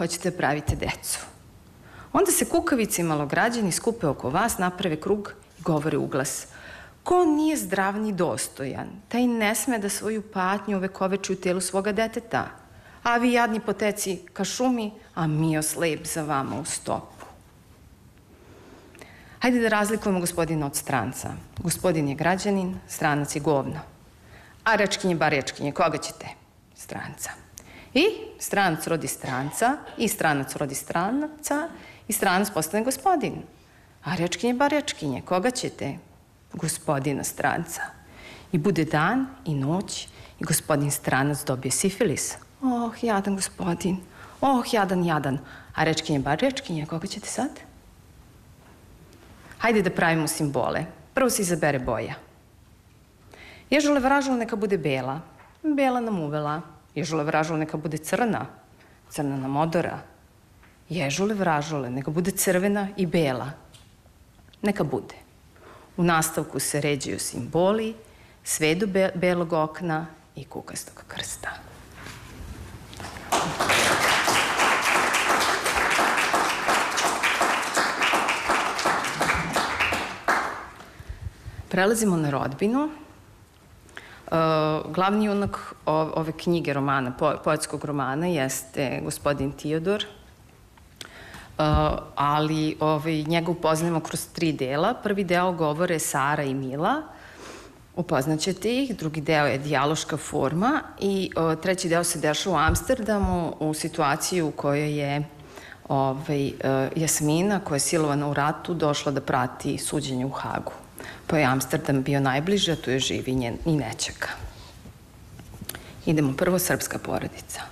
hoćete da pravite decu. Onda se kukavice i malograđani skupe oko vas, naprave krug i govore u glas. Ko nije zdrav ni dostojan, taj ne sme da svoju patnju ovekoveči u telu svoga deteta. A vi jadni poteci ka šumi, a mi oslep za vama u stopu. Hajde da razlikujemo gospodina od stranca. Gospodin je građanin, stranac je govno. A rečkinje, bar rečkinje, koga ćete? Stranca. I stranac rodi stranca, i stranac rodi stranaca, i stranac postane gospodin. A rečkinje, bar rečkinje, koga ćete? Gospodina stranca. I bude dan i noć i gospodin stranac dobije sifilis. Oh, jadan gospodin. Oh, jadan. A rečkinje, bar rečkinje, koga ćete sad? Hajde da pravimo simbole. Prvo se izabere boja. Ježule vražul neka bude bela. Bela nam uvela. Ježule vražul neka bude crna. Crna nam odora. Ježule vražule neka bude crvena i bela. Neka bude. U nastavku se ređaju simboli, sve do belog okna i kukastog krsta. Prelazimo na rodbinu. Glavni junak ove knjige romana, poetskog romana, jeste gospodin Tiodor, ali njega upoznajemo kroz 3 dela. Prvi deo govore Sara i Mila, upoznaćete ih. Drugi deo je dijaloška forma i treći deo se dešava u Amsterdamu u situaciji u kojoj je Jasmina, koja je silovana u ratu, došla da prati suđenje u Hagu. Pa je Amsterdam bio najbliže, a tu je živi i nećaka. Idemo prvo, srpska porodica.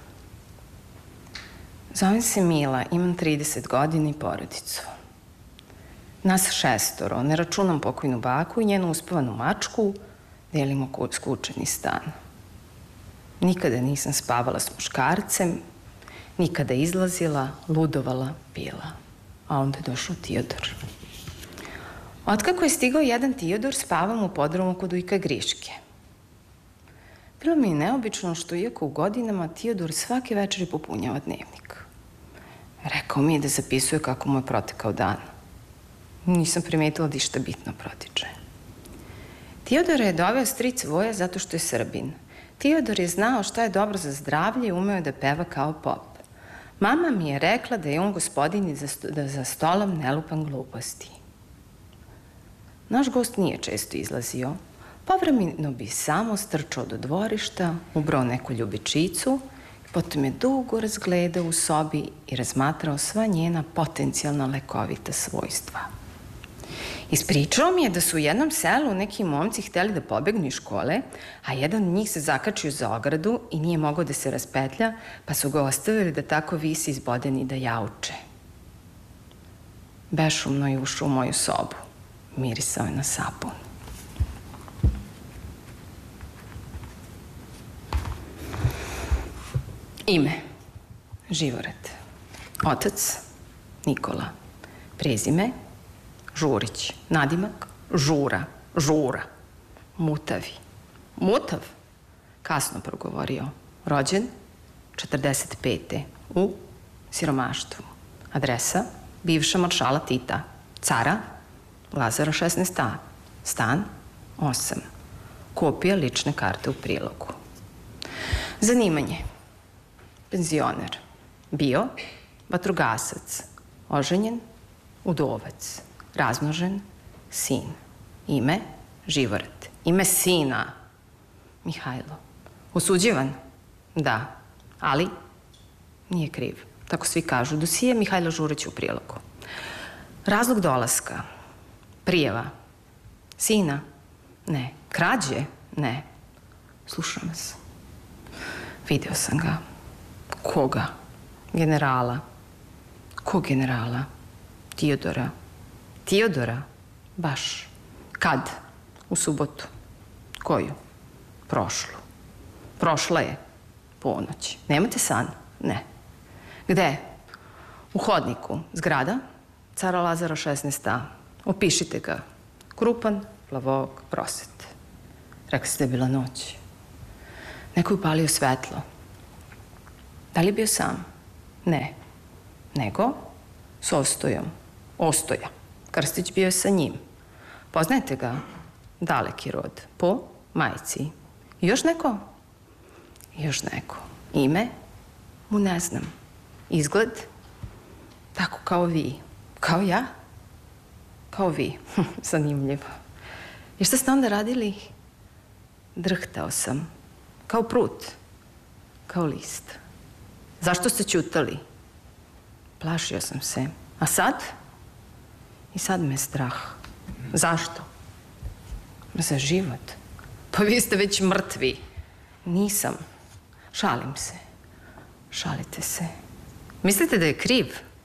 Zovem se Mila, imam 30 godina i porodicu. Nas 6, ne računam pokojnu baku i njenu uspavanu mačku, delimo skučeni stan. Nikada nisam spavala s muškarcem, nikada izlazila, ludovala, pila. A onda je došao Tiodor. Otkako je stigao jedan Tiodor, spavam u podrumu kod ujka Griške. Bilo mi je neobično što, iako u godinama, Tiodor svake večeri popunjava dnevnik. Rekao mi je da zapisuje kako mu je protekao dan. Nisam primetila da išta bitno protiče. Tiodora je doveo stric Voja zato što je Srbin. Tiodor je znao šta je dobro za zdravlje i umeo da peva kao pop. Mama mi je rekla da je on gospodin i da za stolom ne lupan gluposti. Naš gost nije često izlazio. Povremeno bi samo strčao do dvorišta, ubrao neku ljubičicu, potom je dugo razgledao u sobi i razmatrao sva njena potencijalna lekovita svojstva. Ispričao mi je da su u jednom selu neki momci hteli da pobegnu iz škole, a jedan od njih se zakačio za ogradu i nije mogao da se raspetlja, pa su ga ostavili da tako visi izboden i da jauče. Bešumno je ušao u moju sobu. Mirisao je na sapun. Ime Živoret. Otac Nikola. Prezime Žurić. Nadimak Žura. Žura. Mutavi. Mutav? Kasno progovorio. Rođen 45. u siromaštvu. Adresa bivša maršala Tita. Cara Lazara 16a. Stan 8. Kopija lične karte u prilogu. Zanimanje. Penzioner. Bio vatrogasac. Oženjen udovac. Razmnožen sin. Ime Živoret. Ime sina Mihajlo. Osuđivan? Da. Ali nije kriv. Tako svi kažu. Dosije Mihajlo Žurić u prilogu. Razlog dolaska. Prijava. Sina? Ne. Krađe? Ne. Slušam vas. Video sam ga. Koga? Generala. Kog generala? Tiodora. Tiodora? Baš. Kad? U subotu. Koju? Prošlu. Prošla je. Ponoć. Nemate san? Ne. Gde? U hodniku. Zgrada? Cara Lazara 16a. Opišite ga. Krupan, plavog, proset. Rekli ste da je bila noć. Neko je upalio svetlo. Da li je bio sam? Ne. nego s Ostojom. Ostoja. Krstić bio je sa njim. Poznajete ga? Daleki rod. Po majci. I još neko? I još neko. Ime? Mu ne znam. Izgled? Tako kao vi. Kao ja? Kao vi. Zanimljivo. I šta ste onda radili? Drhtao sam. Kao prut. Kao list. Zašto ste ćutali? Plašio sam se. A sad? I sad me je strah. Zašto? Za život. Pa vi ste već mrtvi. Nisam. Šalim se. Šalite se. Mislite da je kriv?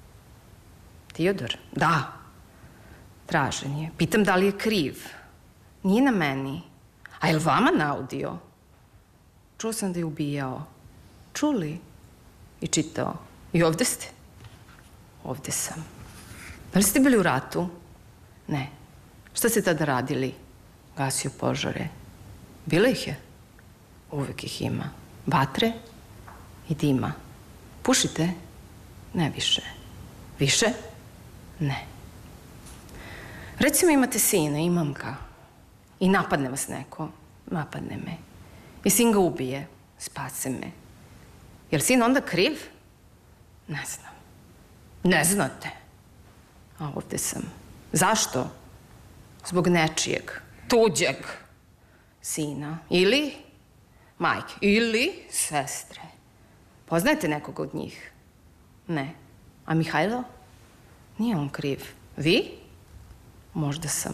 Teodor? Da. Tražen je. Pitam da li je kriv. Nije na meni. A je li vama naudio? Čuo sam da je ubijao. Čuli? I čitao. I ovde ste? Ovde sam. Da li ste bili u ratu? Ne. Šta ste tada radili? Gasio požare. Bilo ih je? Uvek ih ima. Vatre i dima. Pušite? Ne više. Više? Ne. Recimo imate sina, imam ga. I napadne vas neko. Napadne me. I sin ga ubije. Spase me. Je li sin onda kriv? Ne znam. Ne znate. A ovde sam. Zašto? Zbog nečijeg. Tuđeg. Sina. Ili majke. Ili sestre. Poznajete nekoga od njih? Ne. A Mihajlo? Nije on kriv. Vi? Možda sam.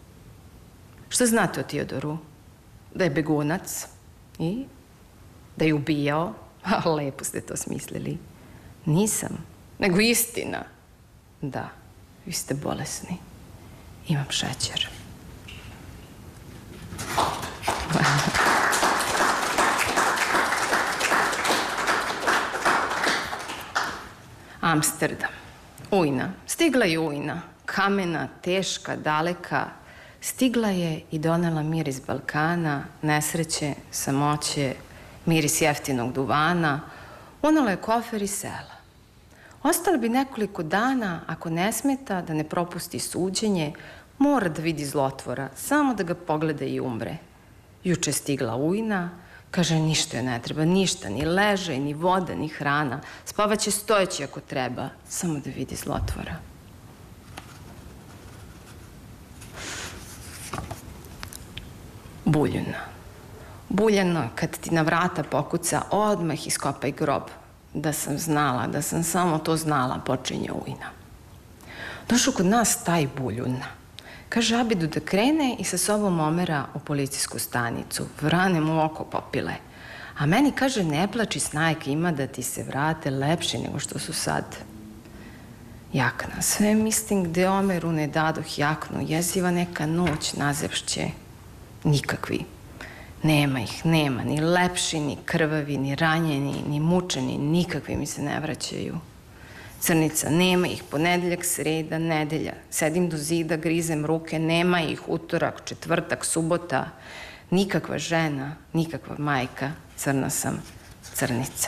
Šta znate o Teodoru? Da je begunac. I? Da je ubijao. A, lepo ste to smislili. Nisam. Nego istina. Da. Vi ste bolesni. Imam šećer. Amsterdam. Ujna. Stigla je ujna. Kamena, teška, daleka. Stigla je i donela mir iz Balkana, nesreće, samoće, miris jeftinog duvana. Unela je kofer i sela. Ostala bi nekoliko dana, ako ne smeta, da ne propusti suđenje, mora da vidi zlotvora, samo da ga pogleda i umre. Juče je stigla ujna, kaže ništa joj ne treba, ništa, ni ležaj, ni voda, ni hrana. Spavaće stojeći ako treba, samo da vidi zlotvora. Buljuna. Buljano, kad ti na vrata pokuca, odmah iskopaj grob. Da sam znala, da sam samo to znala, počinje ujna. Došao kod nas taj Buljuna. Kaže Abidu da krene i sa sobom omera u policijsku stanicu. Vrane mu oko popile. A meni kaže, ne plači, snajke, ima da ti se vrate lepši nego što su sad. Jakna. Sve mislim gde omeru ne dadoh jaknu. Jeziva neka noć, nazevšće. Nikakvi. Nema ih, nema. Ni lepši, ni krvavi, ni ranjeni, ni mučeni. Nikakvi mi se ne vraćaju. Crnica, nema ih. Ponedeljak, sreda, nedelja. Sedim do zida, grizem ruke. Nema ih. Utorak, četvrtak, subota. Nikakva žena, nikakva majka. Crna sam, crnica.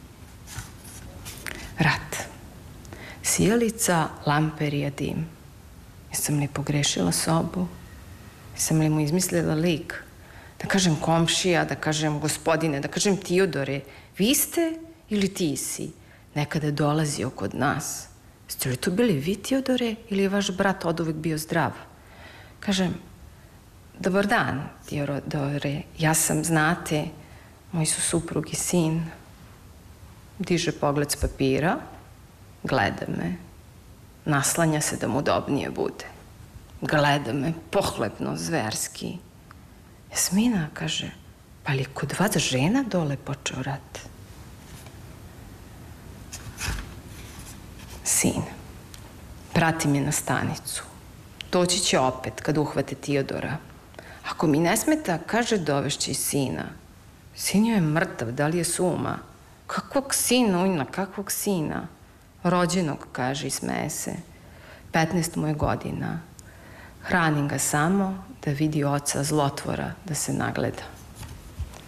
Rat. Sijalica, lamperija, dim. Jesam li pogrešila sobu? Jesam li mu izmislila lik? Da kažem komšija, da kažem gospodine, da kažem Teodore. Vi ste ili ti si? Nekada je dolazio kod nas. Ste li to bili vi, Teodore, ili je vaš brat oduvek bio zdrav? Kažem, dobar dan, Teodore. Ja sam, znate, moj su suprug i sin. Diže pogled s papira, gleda me, naslanja se da mu udobnije bude. Gleda me, pohlepno, zverski. Jasmina, kaže, pa li kod vas žena dole počeo rat? Sin. Prati me na stanicu. Doći će opet kad uhvate Teodora. Ako mi ne smeta, kaže, dovešće i sina. Sin joj je mrtav, da li je suma? Kakvog sina, ujna, kakvog sina? Rođenog, kaže i smeje se. 15 mu je godina. Hranim ga samo da vidi oca zlotvora, da se nagleda.